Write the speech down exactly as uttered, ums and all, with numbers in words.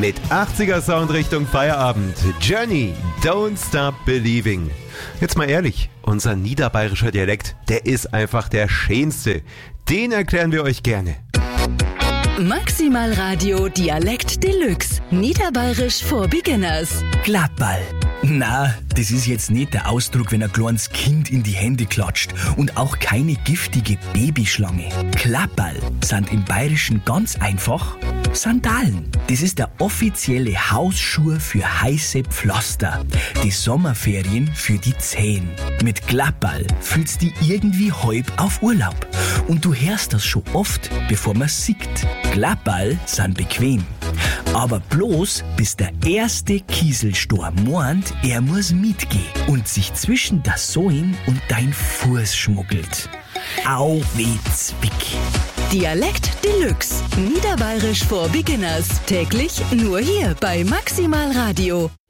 mit achtziger Sound Richtung Feierabend. Journey, Don't Stop Believing. Jetzt mal ehrlich, unser niederbayerischer Dialekt, der ist einfach der schönste. Den erklären wir euch gerne. Maximal Radio Dialekt Deluxe. Niederbayerisch for Beginners. Klapperl. Na, das ist jetzt nicht der Ausdruck, wenn ein kleines Kind in die Hände klatscht und auch keine giftige Babyschlange. Klapperl sind im Bayerischen ganz einfach Sandalen. Das ist der offizielle Hausschuh für heiße Pflaster. Die Sommerferien für die Zehen. Mit Klapperl fühlst du dich irgendwie halb auf Urlaub. Und du hörst das schon oft, bevor man sieht. Klapperl sind bequem. Aber bloß bis der erste Kieselstor meint, er muss mitgehen und sich zwischen das Sohlen und dein Fuß schmuggelt. Au weh zwick. Dialekt Deluxe. Niederbayerisch for Beginners. Täglich nur hier bei Maximal Radio.